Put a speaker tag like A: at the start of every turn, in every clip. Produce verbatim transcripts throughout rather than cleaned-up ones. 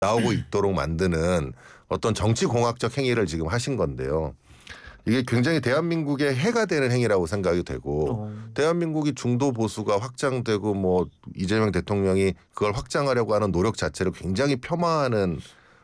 A: 나오고 있도록 만드는 어떤 정치공학적 행위를 지금 하신 건데요. 이게 굉장히 대한민국의 해가 되는 행위라고 생각이 되고
B: 어.
A: 대한민국이 중도 보수가 확장되고 뭐 이재명 대통령이 그걸 확장하려고 하는 노력 자체를 굉장히 폄하하는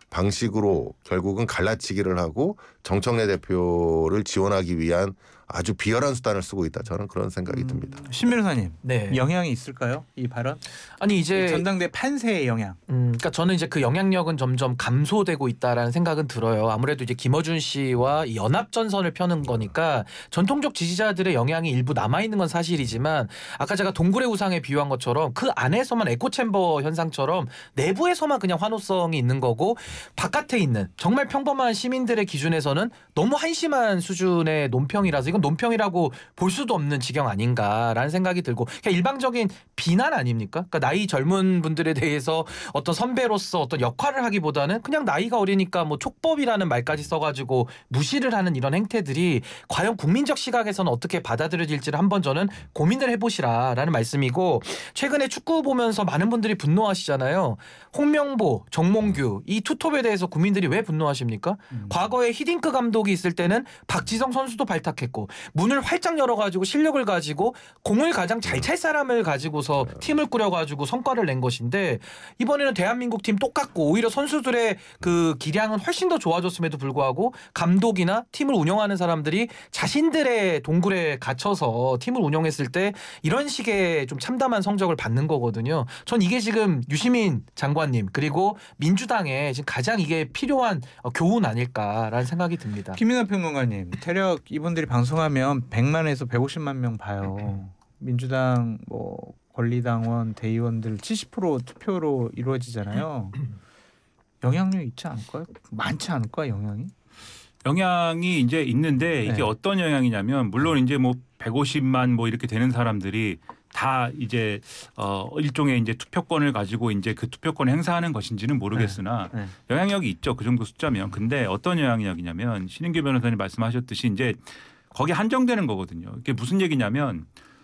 A: 방식으로 결국은 갈라치기를 하고 정청래 대표를 지원하기 위한 아주 비열한 수단을 쓰고 있다. 저는 그런 생각이
B: 음,
A: 듭니다.
B: 신 변호사님,
C: 네.
B: 영향이 있을까요? 이 발언?
C: 아니 이제
B: 전당대 판세의 영향.
C: 음, 그러니까 저는 이제 그 영향력은 점점 감소되고 있다라는 생각은 들어요. 아무래도 이제 김어준 씨와 이 연합 전선을 펴는 거니까 전통적 지지자들의 영향이 일부 남아 있는 건 사실이지만 아까 제가 동굴의 우상에 비유한 것처럼 그 안에서만 에코챔버 현상처럼 내부에서만 그냥 환호성이 있는 거고 바깥에 있는 정말 평범한 시민들의 기준에서는 너무 한심한 수준의 논평이라서 이건 논평이라고 볼 수도 없는 지경 아닌가라는 생각이 들고 그냥 일방적인 비난 아닙니까? 그러니까 나이 젊은 분들에 대해서 어떤 선배로서 어떤 역할을 하기보다는 그냥 나이가 어리니까 뭐 촉법이라는 말까지 써가지고 무시를 하는 이런 행태들이 과연 국민적 시각에서는 어떻게 받아들여질지를 한번 저는 고민을 해보시라라는 말씀이고 최근에 축구 보면서 많은 분들이 분노하시잖아요. 홍명보, 정몽규 이 투톱에 대해서 국민들이 왜 분노하십니까?
B: 음.
C: 과거에 히딩크 감독이 있을 때는 박지성 선수도 발탁했고 문을 활짝 열어가지고 실력을 가지고 공을 가장 잘 찰 사람을 가지고서 팀을 꾸려가지고 성과를 낸 것인데 이번에는 대한민국 팀 똑같고 오히려 선수들의 그 기량은 훨씬 더 좋아졌음에도 불구하고 감독이나 팀을 운영하는 사람들이 자신들의 동굴에 갇혀서 팀을 운영했을 때 이런 식의 좀 참담한 성적을 받는 거거든요. 전 이게 지금 유시민 장관님 그리고 민주당에 지금 가장 이게 필요한 교훈 아닐까라는 생각이 듭니다.
B: 김민하 평론가님, 대략 이분들이 방송하면 백만에서 백오십만 명 봐요. 민주당 뭐 권리당원 대의원들 칠십 퍼센트 투표로 이루어지잖아요. 영향력 있지 않을까요? 많지 않을까 영향이?
D: 영향이 이제 있는데 이게
B: 네.
D: 어떤 영향이냐면 물론 이제 뭐 백오십만 뭐 이렇게 되는 사람들이 다 이제 어 일종의 이제 투표권을 가지고 이제 그 투표권을 행사하는 것인지는 모르겠으나
B: 네. 네.
D: 영향력이 있죠. 그 정도 숫자면. 근데 어떤 영향력이냐면 신인규 변호사님 말씀하셨듯이 이제 거기에 한정되는 거거든요. 이게 무슨 얘기냐면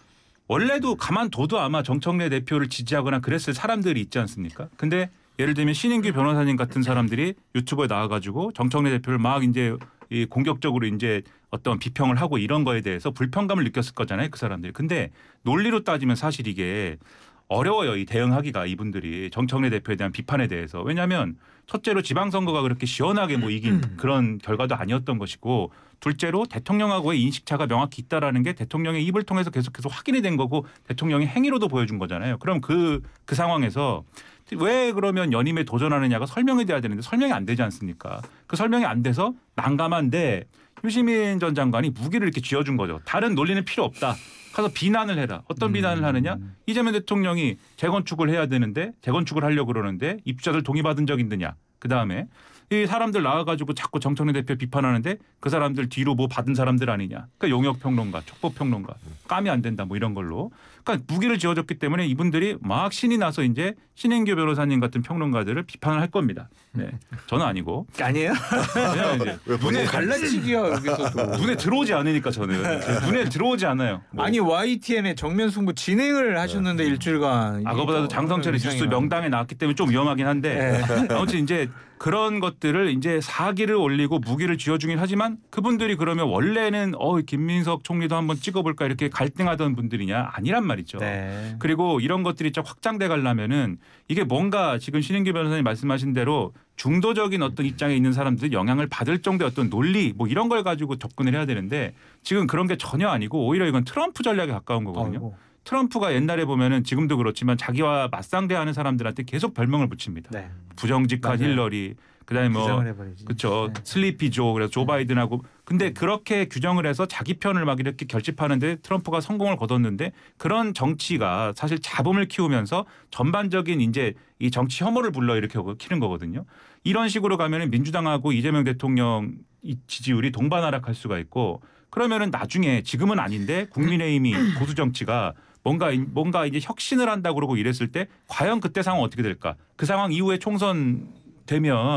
D: 원래도 가만둬도 아마 정청래 대표를 지지하거나 그랬을 사람들이 있지 않습니까? 근데 예를 들면 신인규 변호사님 같은 사람들이 유튜브에 나와가지고 정청래 대표를 막 이제 이 공격적으로 이제 어떤 비평을 하고 이런 거에 대해서 불편감을 느꼈을 거잖아요. 그 사람들이. 근데 논리로 따지면 사실 이게 어려워요. 이 대응하기가 이분들이 정청래 대표에 대한 비판에 대해서. 왜냐하면 첫째로 지방선거가 그렇게 시원하게 뭐 이긴 그런 결과도 아니었던 것이고 둘째로 대통령하고의 인식차가 명확히 있다라는 게 대통령의 입을 통해서 계속해서 확인이 된 거고 대통령의 행위로도 보여준 거잖아요. 그럼 그, 그 상황에서 왜 그러면 연임에 도전하느냐가 설명이 돼야 되는데 설명이 안 되지 않습니까? 그 설명이 안 돼서 난감한데 유시민 전 장관이 무기를 이렇게 쥐어준 거죠. 다른 논리는 필요 없다. 가서 비난을 해라. 어떤
B: 음.
D: 비난을 하느냐? 이재명 대통령이 재건축을 해야 되는데 재건축을 하려고 그러는데 입주자들 동의받은 적 있느냐? 그다음에 이 사람들 나와가지고 자꾸 정청래 대표 비판하는데 그 사람들 뒤로 뭐 받은 사람들 아니냐? 그러니까 용역평론가, 촉법평론가, 까면 안 된다 뭐 이런 걸로. 그러니까 무기를 지어줬기 때문에 이분들이 막 신이 나서 이제 신인규 변호사님 같은 평론가들을 비판을 할 겁니다. 네, 저는 아니고.
B: 아니에요?
D: 그냥 이제
B: 눈에 갈라치기야 여기서도.
D: 눈에 들어오지 않으니까 저는 눈에 들어오지 않아요. 뭐.
B: 아니 와이티엔에 정면 승부 진행을 하셨는데 일주일간.
D: 아, 그거보다도 장성철이 뉴스 명당에 나왔기 때문에 좀 위험하긴 한데
B: 네.
D: 아무튼 이제 그런 것들을 이제 사기를 올리고 무기를 쥐어주긴 하지만 그분들이 그러면 원래는 어 김민석 총리도 한번 찍어볼까 이렇게 갈등하던 분들이냐 아니란 말이죠.
B: 네.
D: 그리고 이런 것들이 좀 확장돼 가려면은 이게 뭔가 지금 신인규 변호사님 말씀하신 대로 중도적인 어떤 입장에 있는 사람들이 영향을 받을 정도의 어떤 논리 뭐 이런 걸 가지고 접근을 해야 되는데 지금 그런 게 전혀 아니고 오히려 이건 트럼프 전략에 가까운 거거든요.
B: 아이고.
D: 트럼프가 옛날에 보면은 지금도 그렇지만 자기와 맞상대하는 사람들한테 계속 별명을 붙입니다.
B: 네.
D: 부정직한
B: 맞아요.
D: 힐러리, 그다음에 뭐
B: 규정을 해버리지.
D: 그렇죠,
B: 네.
D: 슬리피 조, 그래서 조 바이든하고 근데 그렇게 규정을 해서 자기 편을 막 이렇게 결집하는데 트럼프가 성공을 거뒀는데 그런 정치가 사실 잡음을 키우면서 전반적인 이제 이 정치 혐오를 불러 이렇게 키는 거거든요. 이런 식으로 가면은 민주당하고 이재명 대통령 이 지지율이 동반하락할 수가 있고 그러면은 나중에 지금은 아닌데 국민의힘이 보수 정치가 뭔가 뭔가 이제 혁신을 한다고 그러고 이랬을 때 과연 그때 상황 어떻게 될까? 그 상황 이후에 총선 되면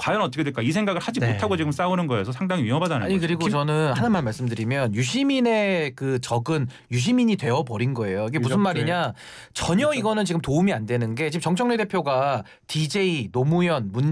D: 과연 어떻게 될까 이 생각을 하지
B: 네.
D: 못하고 지금 싸우는 거여서 상당히 위험하다는
C: 아니
D: 거죠.
C: 그리고 저는 하나만 말씀드리면 유시민의 그 적은 유시민이 되어 버린 거예요. 이게 무슨
D: 유적들.
C: 말이냐? 전혀 이거는 지금 도움이 안 되는 게 지금 정청래 대표가 디제이, 노무현, 문